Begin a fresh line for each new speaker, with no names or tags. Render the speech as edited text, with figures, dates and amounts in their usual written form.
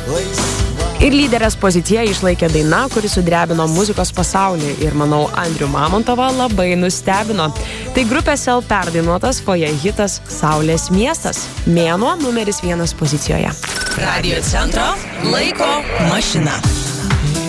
Ir lyderės poziciją išlaikė daina, kuri sudrebino muzikos pasaulį ir, manau, Andrių Mamontovą labai nustebino. Tai grupės Sel perdainuotas Foje hitas Saulės miestas. Mėnuo numeris 1 pozicijoje.
Radio centro laiko mašina.